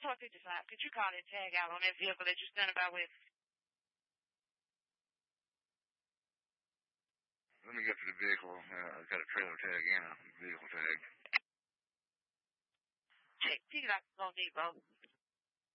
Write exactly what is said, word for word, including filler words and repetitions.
four fifty-five. Could you call that tag out on that vehicle that you're standing by with? Let me get to the vehicle. Uh, I've got a trailer tag and a vehicle tag. Check. Pick it up on Depot.